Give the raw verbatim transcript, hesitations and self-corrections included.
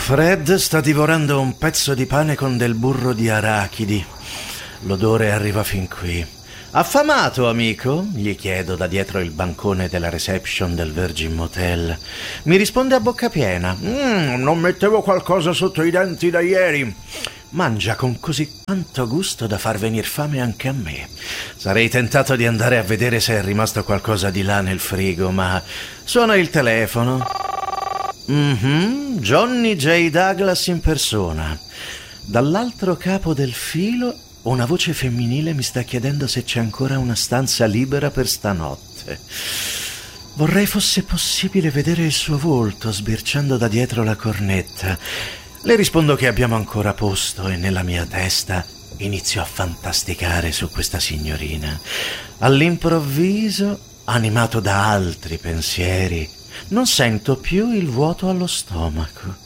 Fred sta divorando un pezzo di pane con del burro di arachidi. L'odore arriva fin qui. Affamato, amico? Gli chiedo da dietro il bancone della reception del Virgin Motel. Mi risponde a bocca piena. Mm, non mettevo qualcosa sotto i denti da ieri. Mangia con così tanto gusto da far venir fame anche a me. Sarei tentato di andare a vedere se è rimasto qualcosa di là nel frigo, ma suona il telefono. Mm-hmm, Johnny J. Douglas in persona. Dall'altro capo del filo una voce femminile mi sta chiedendo se c'è ancora una stanza libera per stanotte. Vorrei fosse possibile vedere il suo volto sbirciando da dietro la cornetta. Le rispondo che abbiamo ancora posto e nella mia testa inizio a fantasticare su questa signorina. All'improvviso, animato da altri pensieri, non sento più il vuoto allo stomaco.